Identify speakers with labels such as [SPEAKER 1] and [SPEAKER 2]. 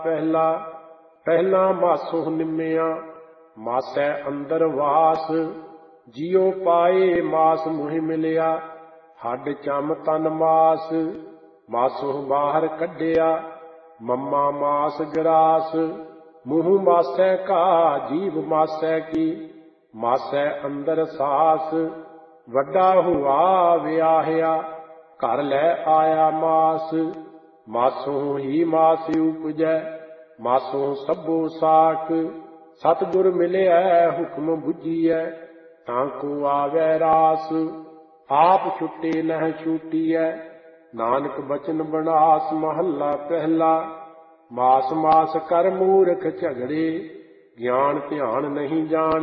[SPEAKER 1] ਪਹਿਲਾ ਪਹਿਲਾ ਮਾਸੋ ਨਿੰਮਿਆ ਮਾਸੈ ਅੰਦਰ ਵਾਸ। ਜਿਉ ਪਾਏ ਮਾਸ ਮੁਹਿ ਮਿਲਿਆ ਹੱਡ ਚਮ ਤਨ ਮਾਸ। ਮਾਸੋ ਬਾਹਰ ਕੱਢਿਆ ਮਮਾ ਮਾਸ ਗਰਾਸ। ਮੂੰਹ ਮਾਸੈ ਕਾ ਜੀਭ ਮਾਸੈ ਕੀ ਮਾਸੈ ਅੰਦਰ ਸਾਸ। ਵੱਡਾ ਹੁਆ ਵਿਆਹਿਆ ਘਰ ਲੈ ਆਇਆ ਮਾਸ। ਮਾਸੋਂ ਹੀ ਮਾਸ ਉਪਜੈ ਮਾਸੋਂ ਸਭੋ ਸਾਕ। ਸਤਿਗੁਰ ਮਿਲਿਆ ਹੁਕਮ ਬੁੱਝੀਐ ਤਾਂ ਕੋ ਆਵੈ ਰਾਸ। ਆਪ ਛੁੱਟੇ ਨਹਿ ਛੂਟੀਐ ਨਾਨਕ ਬਚਨ ਬਨਾਸ। ਮਹੱਲਾ ਪਹਿਲਾ। ਮਾਸ ਮਾਸ ਕਰ ਮੂਰਖ ਝਗੜੇ ਗਿਆਨ ਧਿਆਨ ਨਹੀਂ ਜਾਣ।